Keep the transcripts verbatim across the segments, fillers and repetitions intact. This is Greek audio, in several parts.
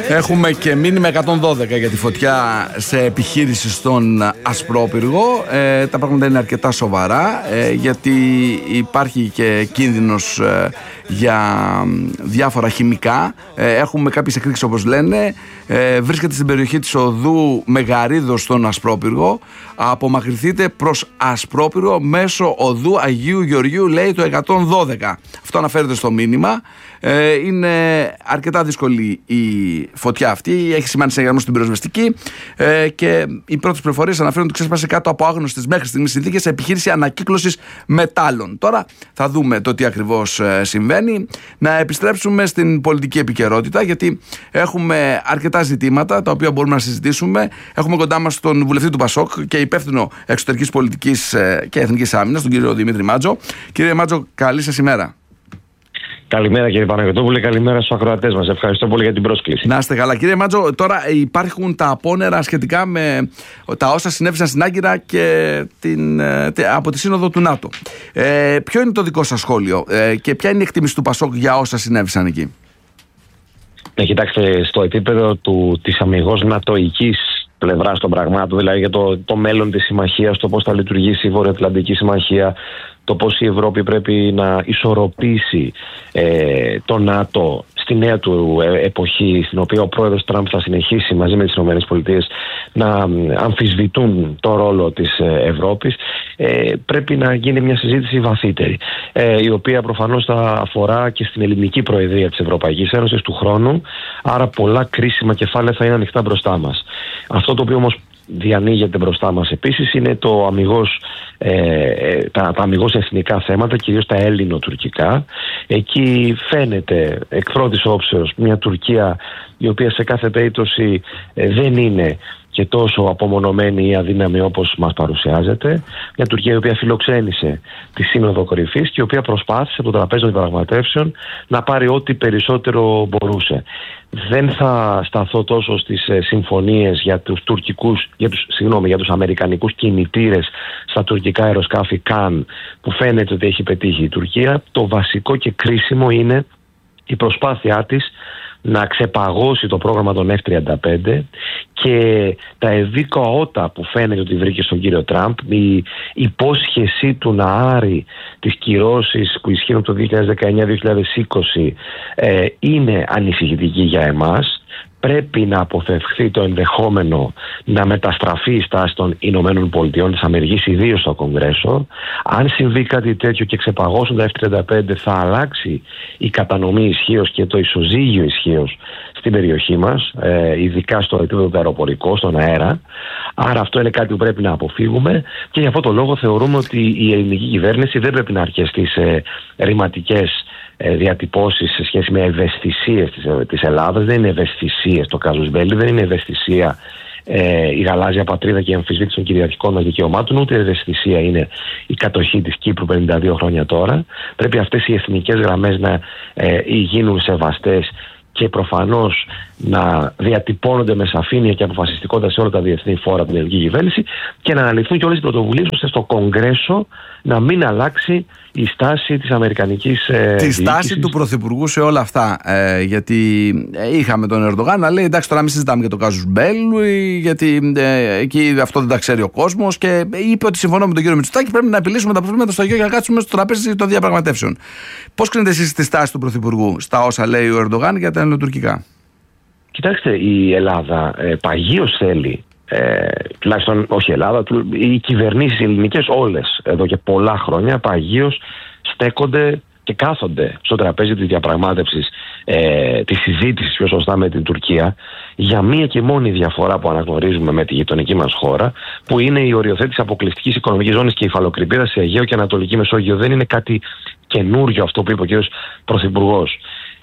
Έχουμε και μήνυμα εκατόν δώδεκα για τη φωτιά σε επιχείρηση στον Ασπρόπυργο. Ε, τα πράγματα είναι αρκετά σοβαρά, ε, γιατί υπάρχει και κίνδυνος ε, για διάφορα χημικά. Ε, έχουμε κάποιες εκρήξεις, όπως λένε. Ε, βρίσκεται στην περιοχή της οδού Μεγαρίδος στον Ασπρόπυργο. Απομακρυνθείτε προς Ασπρόπυργο μέσω οδού Αγίου Γεωργίου, λέει το εκατόν δώδεκα. Αυτό αναφέρεται στο μήνυμα. Ε, είναι αρκετά δύσκολη η φωτιά αυτή. Έχει σημάνει σε γραμμό στην πυροσβεστική, ε, και οι πρώτες πληροφορίες αναφέρουν ότι ξέσπασε κάτω από άγνωστες μέχρι στιγμής συνθήκες σε επιχείρηση ανακύκλωσης μετάλλων. Τώρα θα δούμε το τι ακριβώς ε, συμβαίνει. Να επιστρέψουμε στην πολιτική επικαιρότητα, γιατί έχουμε αρκετά ζητήματα τα οποία μπορούμε να συζητήσουμε. Έχουμε κοντά μας τον βουλευτή του Πασόκ και υπεύθυνο εξωτερικής πολιτικής ε, και εθνικής άμυνας, τον κύριο Δημήτρη Μάτζο. Κύριε Μάτζο, καλή σας ημέρα. Καλημέρα κύριε Παναγιωτόπουλε, καλημέρα στους ακροατές μας. Ευχαριστώ πολύ για την πρόσκληση. Να είστε καλά. Κύριε Μάτζο, τώρα υπάρχουν τα απόνερα σχετικά με τα όσα συνέβησαν στην Άγκυρα και την, από τη Σύνοδο του ΝΑΤΟ. Ε, ποιο είναι το δικό σας σχόλιο ε, και ποια είναι η εκτίμηση του Πασόκ για όσα συνέβησαν εκεί? Ε, κοιτάξτε, στο επίπεδο του, της αμιγώς νατοικής πλευράς των πραγμάτων, δηλαδή για το, το μέλλον της συμμαχίας, το πώς θα λειτουργήσει η Βορειοατλαντική Συμμαχία, το πώς η Ευρώπη πρέπει να ισορροπήσει ε, το ΝΑΤΟ στη νέα του εποχή, στην οποία ο πρόεδρος Τραμπ θα συνεχίσει μαζί με τις ΗΠΑ να αμφισβητούν το ρόλο της Ευρώπης, ε, πρέπει να γίνει μια συζήτηση βαθύτερη, ε, η οποία προφανώς θα αφορά και στην ελληνική προεδρία της Ευρωπαϊκής Ένωσης του χρόνου, άρα πολλά κρίσιμα κεφάλαια θα είναι ανοιχτά μπροστά μας. Αυτό το οποίο όμως διανοίγεται μπροστά μας επίσης είναι το αμιγώς, ε, τα, τα αμιγώς εθνικά θέματα, κυρίως τα έλληνο-τουρκικά. Εκεί φαίνεται εκ πρώτης όψεως μια Τουρκία η οποία σε κάθε περίπτωση ε, δεν είναι και τόσο απομονωμένη ή αδύναμη όπως μας παρουσιάζεται. Μια Τουρκία η οποία φιλοξένησε τη Σύνοδο Κορυφής και η οποία προσπάθησε από το τραπέζι των διαπραγματεύσεων να πάρει ό,τι περισσότερο μπορούσε. Δεν θα σταθώ τόσο στις ε, συμφωνίες για τους, τουρκικούς, για, τους, συγγνώμη, για τους αμερικανικούς κινητήρες στα τουρκικά αεροσκάφη Καν, που φαίνεται ότι έχει πετύχει η Τουρκία. Το βασικό και κρίσιμο είναι η προσπάθειά της να ξεπαγώσει το πρόγραμμα των εφ τριάντα πέντε και τα ευήκα ότα που φαίνεται ότι βρήκε στον κύριο Τραμπ, η υπόσχεσή του να άρει τις κυρώσεις που ισχύουν το δύο χιλιάδες δεκαεννιά δύο χιλιάδες είκοσι ε, είναι ανησυχητική για εμάς. Πρέπει να αποφευχθεί το ενδεχόμενο να μεταστραφεί η στάση των Ηνωμένων Πολιτειών της Αμερικής, ιδίως στο Κογκρέσο. Αν συμβεί κάτι τέτοιο και ξεπαγώσουν τα εφ τριάντα πέντε, θα αλλάξει η κατανομή ισχύως και το ισοζύγιο ισχύως στην περιοχή μας, ε, ειδικά στο επίπεδο του αεροπορικού, στον αέρα. Άρα αυτό είναι κάτι που πρέπει να αποφύγουμε και γι' αυτό το λόγο θεωρούμε ότι η ελληνική κυβέρνηση δεν πρέπει να αρκεστεί σε ρηματικές διατυπώσεις σε σχέση με ευαισθησίες της, της Ελλάδας. Δεν είναι ευαισθησίες το casus belli, δεν είναι ευαισθησία ε, η γαλάζια πατρίδα και η αμφισβήτηση των κυριαρχικών μας δικαιωμάτων, ούτε ευαισθησία είναι η κατοχή της Κύπρου πενήντα δύο χρόνια τώρα. Πρέπει αυτές οι εθνικές γραμμές να ε, γίνουν σεβαστές και προφανώς να διατυπώνονται με σαφήνεια και αποφασιστικότητα σε όλα τα διεθνή φόρα από την ελληνική κυβέρνηση και να αναλυθούν και όλες οι πρωτοβουλίες ώστε στο Κογκρέσο να μην αλλάξει η στάση της αμερικανικής ε, Τη στάση του Πρωθυπουργού σε όλα αυτά. Ε, γιατί είχαμε τον Ερντογάν να λέει εντάξει, τώρα μην συζητάμε για το casus belli, γιατί ε, εκεί αυτό δεν τα ξέρει ο κόσμος, και είπε ότι συμφωνώ με τον κύριο Μητσοτάκη, πρέπει να επιλύσουμε τα προβλήματα στο Αιγαίο για να κάτσουμε στο τραπέζι των διαπραγματεύσεων. Πώς κρίνετε εσείς τη στάση του Πρωθυπουργού στα όσα λέει ο Ερντογάν για τα ελληνοτουρκικά? Κοιτάξτε, η Ελλάδα ε, παγίως θέλει, Ε, τουλάχιστον όχι η Ελλάδα, οι κυβερνήσεις οι ελληνικές όλες εδώ και πολλά χρόνια παγίως στέκονται και κάθονται στο τραπέζι της διαπραγμάτευσης, ε, της συζήτησης πιο σωστά με την Τουρκία, για μία και μόνη διαφορά που αναγνωρίζουμε με τη γειτονική μας χώρα, που είναι η οριοθέτηση αποκλειστικής οικονομικής ζώνης και η υφαλοκρηπίδα σε Αιγαίο και Ανατολική Μεσόγειο. Δεν είναι κάτι καινούριο αυτό που είπε ο κ. Πρωθυπουργός.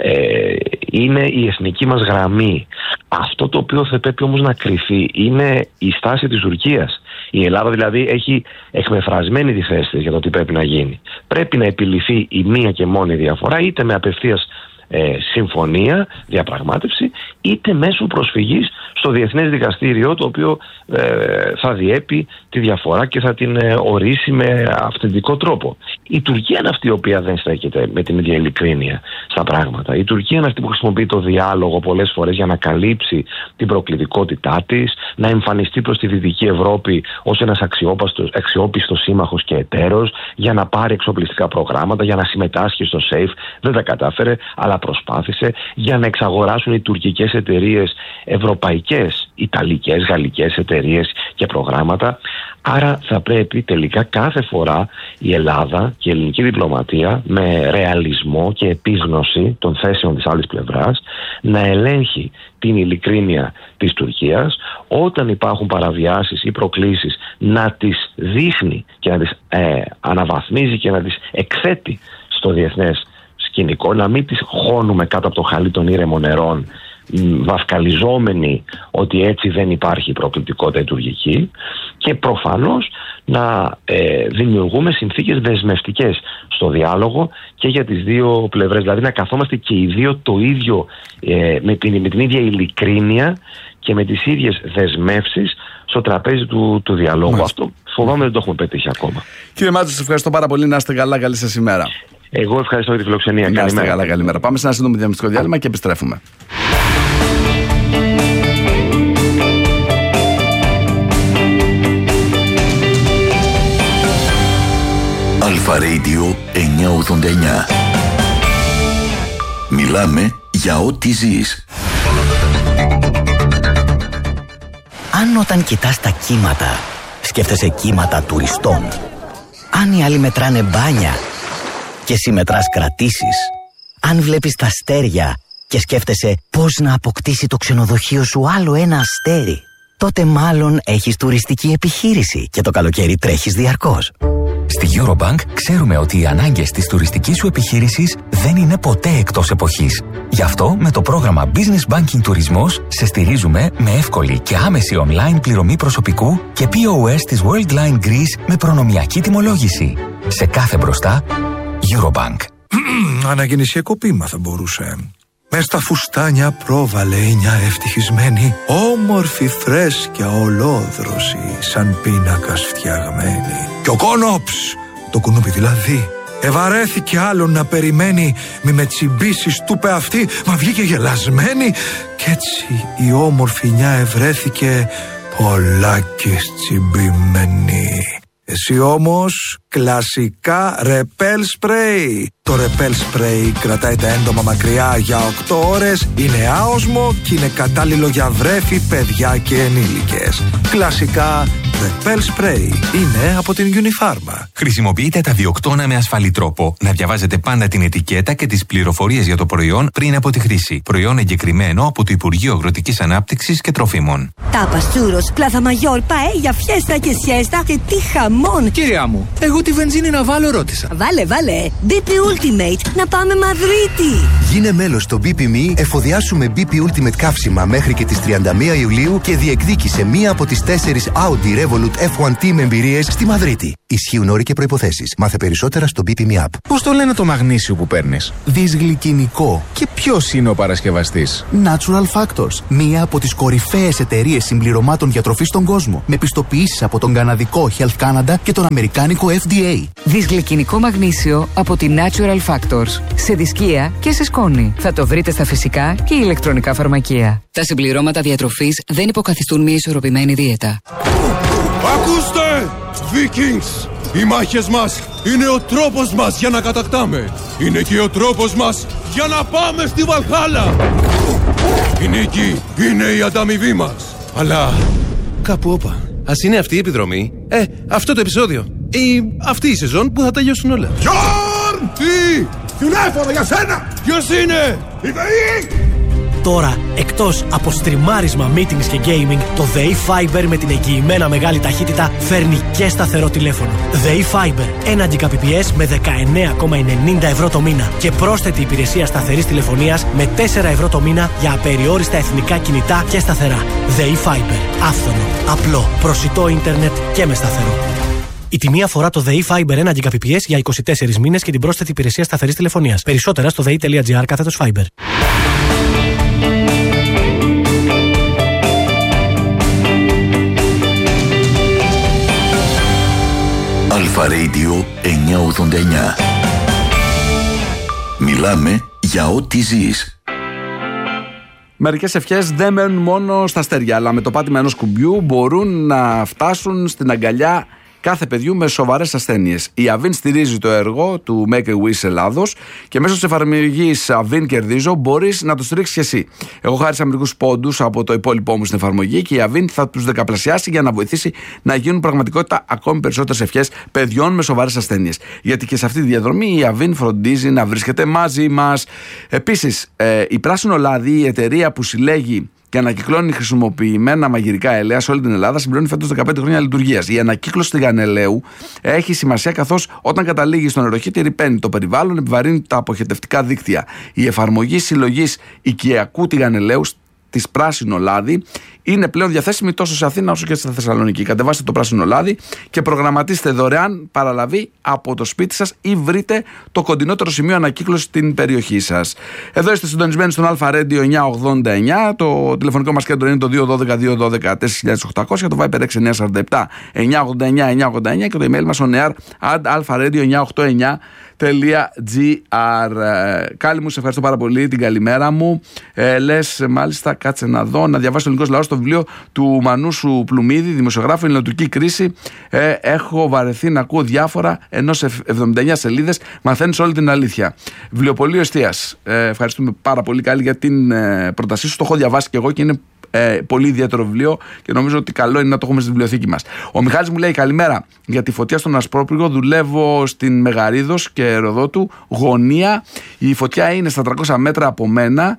Ε, είναι η εθνική μας γραμμή. Αυτό το οποίο θα πρέπει όμως να κρυφεί είναι η στάση της Τουρκίας. Η Ελλάδα δηλαδή έχει εκμεφρασμένη τη θέση της για το τι πρέπει να γίνει. Πρέπει να επιληθεί η μία και μόνη διαφορά, είτε με απευθείας ε, συμφωνία, διαπραγμάτευση, είτε μέσω προσφυγής στο Διεθνές Δικαστήριο, το οποίο ε, θα διέπει τη διαφορά και θα την ε, ορίσει με αυθεντικό τρόπο. Η Τουρκία είναι αυτή η οποία δεν στέκεται με την ίδια ειλικρίνεια στα πράγματα. Η Τουρκία είναι αυτή που χρησιμοποιεί το διάλογο πολλές φορές για να καλύψει την προκλητικότητά της, να εμφανιστεί προς τη Δυτική Ευρώπη ως ένας αξιόπιστος σύμμαχος και εταίρος, για να πάρει εξοπλιστικά προγράμματα, για να συμμετάσχει στο ΣΕΙΦ. Δεν τα κατάφερε, αλλά προσπάθησε, για να εξαγοράσουν οι τουρκικές εταιρείες ευρωπαϊκές, ιταλικές, γαλλικές εταιρείες και προγράμματα. Άρα θα πρέπει τελικά κάθε φορά η Ελλάδα και η ελληνική διπλωματία, με ρεαλισμό και επίγνωση των θέσεων της άλλης πλευράς, να ελέγχει την ειλικρίνεια της Τουρκίας, όταν υπάρχουν παραβιάσεις ή προκλήσεις να τις δείχνει και να τις ε, αναβαθμίζει και να τις εκθέτει στο διεθνές σκηνικό, να μην τις χώνουμε κάτω από το χαλί των ήρεμων νερών, βαφκαλιζόμενοι ότι έτσι δεν υπάρχει προκλητικότητα τουρκική, και προφανώς να ε, δημιουργούμε συνθήκες δεσμευτικές στο διάλογο και για τις δύο πλευρές, δηλαδή να καθόμαστε και οι δύο το ίδιο, ε, με, την, με την ίδια ειλικρίνεια και με τις ίδιες δεσμεύσεις στο τραπέζι του, του διαλόγου. Μάλιστα. Αυτό φοβάμαι δεν το έχουμε πετύχει ακόμα. Κύριε Μάτζο, σας ευχαριστώ πάρα πολύ. Να είστε καλά, καλή σας ημέρα. Εγώ ευχαριστώ για τη φιλοξενία. Να είστε καλά, καλημέρα. Πάμε σε ένα σύντομο διαμιστικό διάλειμμα και επιστρέφουμε. Αλφα Radio εννιακόσια ογδόντα εννιά. Μιλάμε για ό,τι ζεις. Αν όταν κοιτάς τα κύματα σκέφτεσαι κύματα τουριστών, αν οι άλλοι μετράνε μπάνια και εσύ μετράς κρατήσεις, αν βλέπεις τα αστέρια και σκέφτεσαι πώς να αποκτήσει το ξενοδοχείο σου άλλο ένα αστέρι, τότε μάλλον έχεις τουριστική επιχείρηση και το καλοκαίρι τρέχεις διαρκώς. Στη Eurobank ξέρουμε ότι οι ανάγκες της τουριστικής σου επιχείρησης δεν είναι ποτέ εκτός εποχής. Γι' αυτό με το πρόγραμμα Business Banking Τουρισμός σε στηρίζουμε με εύκολη και άμεση online πληρωμή προσωπικού και πι ο ες της Worldline Greece με προνομιακή τιμολόγηση. Σε κάθε μπροστά, Eurobank. Αναγεννησιακό ποίημα θα μπορούσε. Μες στα φουστάνια πρόβαλε μια ευτυχισμένη, όμορφη φρέσκια ολόδρωση, σαν πίνακας φτιαγμένη. Και ο κόνοψ, το κουνούπι δηλαδή, ευαρέθηκε άλλον να περιμένει, μη με τσιμπήσεις του πε αυτή, μα βγήκε γελασμένη. Κι έτσι η όμορφη νιά ευρέθηκε πολλάκις τσιμπημένη. Εσύ όμως κλασικά ρεπέλ σπρέι. Το ρεπέλ σπρέι κρατάει τα έντομα μακριά για οκτώ ώρες, είναι άοσμο και είναι κατάλληλο για βρέφη, παιδιά και ενήλικες. Κλασικά ρεπέλ σπρέι είναι από την Unifarma. Χρησιμοποιείτε τα διοκτώνα με ασφαλή τρόπο. Να διαβάζετε πάντα την ετικέτα και τις πληροφορίες για το προϊόν πριν από τη χρήση. Προϊόν εγκεκριμένο από το Υπουργείο Αγροτικής Ανάπτυξης και Τροφίμων. Τάπας, τσούρος, πλάθα μαγιόρ, παέλια, φιέστα και σιέστα και τι χαμόν. Κυρία μου, εγώ τη βενζίνη να βάλω ρώτησα. Βάλε, βάλε. μπι πι Ultimate, να πάμε Μαδρίτη. Γίνε μέλος στο μπι πι εμ ι, εφοδιάσουμε μπι πι Ultimate καύσιμα μέχρι και τις τριάντα μία Ιουλίου και διεκδίκησε μία από τις τέσσερις Audi Revolut εφ ουάν τι με εμπειρίες στη Μαδρίτη. Ισχύουν όροι και προϋποθέσεις. Μάθε περισσότερα στο μπι πι εμ ι App. Πώς το λένε το μαγνήσιο που παίρνεις? Δυσγλυκινικό. Και ποιος είναι ο παρασκευαστής? Natural Factors. Μία από τις κορυφαίες εταιρείες συμπληρωμάτων διατροφής στον κόσμο. Με πιστοποιήσεις από τον καναδικό Health Canada και τον αμερικάνικο εφ ντι έι. Δυσγλυκινικό μαγνήσιο από τη Natural Factors. Σε δισκία και σε σκόνη. Θα το βρείτε στα φυσικά και ηλεκτρονικά φαρμακεία. Τα συμπληρώματα διατροφής δεν υποκαθιστούν μια ισορροπημένη δίαιτα. Ακούστε! Vikings! Οι μάχες μας είναι ο τρόπος μας για να κατακτάμε. Είναι και ο τρόπος μας για να πάμε στη Βαλχάλα. Η νίκη είναι η ανταμοιβή μας. Αλλά κάπου όπα. Ας είναι αυτή η επιδρομή. Ε, αυτό το επεισόδιο. Ή αυτή η σεζόν που θα τελειώσουν όλα. Γιόρν! Τι! Τηλέφωνο για σένα! Ποιος είναι? Η ΔΕΗ! Τώρα, εκτός από στριμάρισμα, meetings και gaming, το ΔΕΗ Fiber με την εγγυημένα μεγάλη ταχύτητα φέρνει και σταθερό τηλέφωνο. ΔΕΗ Fiber, ένα Gbps με δεκαεννέα κόμμα ενενήντα ευρώ το μήνα και πρόσθετη υπηρεσία σταθερής τηλεφωνίας με τέσσερα ευρώ το μήνα για απεριόριστα εθνικά κινητά και σταθερά. ΔΕΗ Fiber, άφθονο, απλό, προσιτό ίντερνετ και με σταθερό. Η τιμή αφορά το ΔΕΗ Fiber ένα Gbps για είκοσι τέσσερις μήνες και την πρόσθετη υπηρεσία σταθερής τηλεφωνίας. Περισσότερα στο δei.gr κάθετος Fiber. ογδόντα εννιά. Μιλάμε για ό,τι ζεις. Μερικές ευχές δεν μένουν μόνο στα αστέρια, αλλά με το πάτημα ενός κουμπιού μπορούν να φτάσουν στην αγκαλιά κάθε παιδιού με σοβαρές ασθένειες. Η Avin στηρίζει το έργο του Make a Wish Ελλάδος και μέσω της εφαρμογής Avin Κερδίζω μπορείς να το στηρίξεις και εσύ. Εγώ χάρισα μερικούς πόντους από το υπόλοιπό μου στην εφαρμογή και η Avin θα τους δεκαπλασιάσει για να βοηθήσει να γίνουν πραγματικότητα ακόμη περισσότερες ευχές παιδιών με σοβαρές ασθένειες. Γιατί και σε αυτή τη διαδρομή η Avin φροντίζει να βρίσκεται μαζί μας. Επίσης, ε, η Πράσινο Λάδι, η εταιρεία που συλλέγει και ανακυκλώνει χρησιμοποιημένα μαγειρικά ελαία σε όλη την Ελλάδα, συμπληρώνει φέτος δεκαπέντε χρόνια λειτουργίας. Η ανακύκλωση του γανελαίου έχει σημασία, καθώς όταν καταλήγει στον νεροχύτη ρυπαίνει το περιβάλλον, επιβαρύνει τα αποχετευτικά δίκτυα. Η εφαρμογή συλλογής οικιακού τηγανελαίου της Πράσινο Λάδι είναι πλέον διαθέσιμη τόσο σε Αθήνα όσο και στη Θεσσαλονίκη. Κατεβάστε το Πράσινο Λάδι και προγραμματίστε δωρεάν παραλαβή από το σπίτι σας ή βρείτε το κοντινότερο σημείο ανακύκλωση στην περιοχή σας. Εδώ είστε συντονισμένοι στον Αλφα Radio εννιακόσια ογδόντα εννιά. Το τηλεφωνικό μας κέντρο είναι το δύο ένα δύο δύο ένα δύο τέσσερα οκτακόσια, το Viber έξι εννιά τέσσερα επτά εννιακόσια ογδόντα εννιά εννιακόσια ογδόντα εννιά και το email μας on air at alpharadio εννιακόσια ογδόντα εννιά. .gr. Κάλλη μου, σε ευχαριστώ πάρα πολύ, την καλημέρα μου. Ε, λες, μάλιστα, κάτσε να δω, να διαβάσει το ελληνικό λαό στο βιβλίο του Μανούσου Πλουμίδη, δημοσιογράφου, Ελληνοτουρκική κρίση. Ε, έχω βαρεθεί να ακούω διάφορα, ενώ σε εβδομήντα εννιά σελίδες μαθαίνεις όλη την αλήθεια. Βιβλιοπωλείο Εστίας. Ε, ευχαριστούμε πάρα πολύ, Κάλλη, για την ε, πρότασή σου. Το έχω διαβάσει και εγώ και είναι Ε, πολύ ιδιαίτερο βιβλίο και νομίζω ότι καλό είναι να το έχουμε στη βιβλιοθήκη μας. Ο Μιχάλης μου λέει: καλημέρα. Για τη φωτιά στον Ασπρόπυργο δουλεύω στην Μεγαρίδος και Ροδότου γωνία. Η φωτιά είναι στα τριακόσια μέτρα από μένα.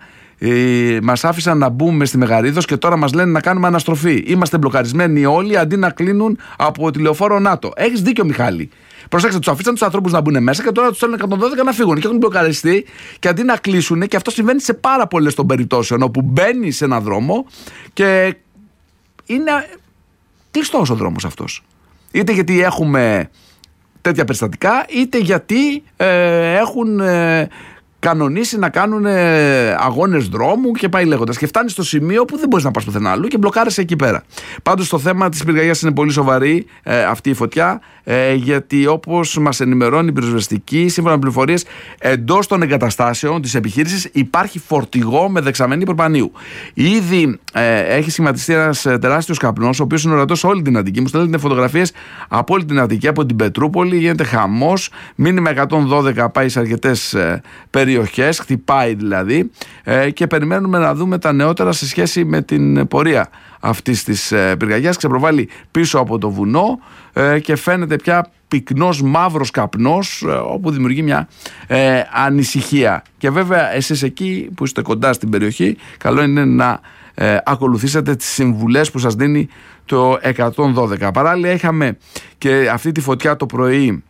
Ε, μας άφησαν να μπούμε στη Μεγαρίδος και τώρα μας λένε να κάνουμε αναστροφή. Είμαστε μπλοκαρισμένοι όλοι αντί να κλείνουν από τηλεοφόρο ΝΑΤΟ. Έχεις δίκιο, Μιχάλη. Προσέξτε, τους αφήσαν τους ανθρώπους να μπουν μέσα και τώρα τους στέλνουν εκατόν δώδεκα να φύγουν και έχουν μπλοκαριστεί. Και αντί να κλείσουν, και αυτό συμβαίνει σε πάρα πολλές των περιπτώσεων, όπου μπαίνει σε έναν δρόμο και είναι κλειστός ο δρόμος αυτός. Είτε γιατί έχουμε τέτοια περιστατικά, είτε γιατί ε, έχουν ε, κανονίσει να κάνουν ε, αγώνες δρόμου και πάει λέγοντας. Και φτάνει στο σημείο που δεν μπορείς να πας πουθενά αλλού και μπλοκάρεσαι εκεί πέρα. Πάντως το θέμα της πυρκαγιάς είναι πολύ σοβαρή ε, αυτή η φωτιά, ε, γιατί όπως μας ενημερώνει η πυροσβεστική, σύμφωνα με πληροφορίες, εντός των εγκαταστάσεων της επιχείρησης υπάρχει φορτηγό με δεξαμενή προπανίου. Ήδη ε, έχει σχηματιστεί ένας τεράστιος καπνός, ο οποίος είναι ορατός σε όλη την Αττική. Μου στέλνετε φωτογραφίες από όλη την Αττική, από την Πετρούπολη, γίνεται χαμός. Μήνυμα εκατόν δώδεκα πάει σε αρκετές ε, περιοχές, χτυπάει δηλαδή, ε, και περιμένουμε να δούμε τα νεότερα σε σχέση με την πορεία αυτής της ε, πυρκαγιάς. Ξεπροβάλλει πίσω από το βουνό ε, και φαίνεται πια πυκνός μαύρος καπνός, ε, όπου δημιουργεί μια ε, ανησυχία. Και βέβαια εσείς εκεί που είστε κοντά στην περιοχή, καλό είναι να ε, ακολουθήσετε τις συμβουλές που σας δίνει το εκατόν δώδεκα. Παράλληλα είχαμε και αυτή τη φωτιά το πρωί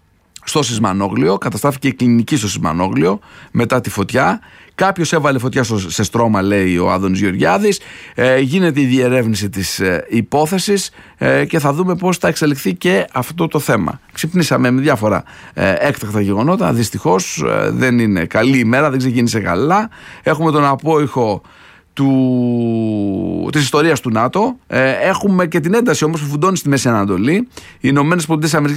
στο Σισμανόγλιο, καταστράφηκε η κλινική στο Σισμανόγλιο μετά τη φωτιά. Κάποιος έβαλε φωτιά σε στρώμα, λέει ο Άδωνης Γεωργιάδης. Ε, γίνεται η διερεύνηση της ε, υπόθεσης ε, και θα δούμε πώς θα εξελιχθεί και αυτό το θέμα. Ξυπνήσαμε με διάφορα ε, έκτακτα γεγονότα. Δυστυχώς ε, δεν είναι καλή ημέρα, δεν ξεκίνησε καλά. Έχουμε τον απόϊχο του, της ιστορίας του ΝΑΤΟ. Ε, έχουμε και την ένταση όμως που φουντώνει στη Μέση Ανατολή. Οι ΗΠΑ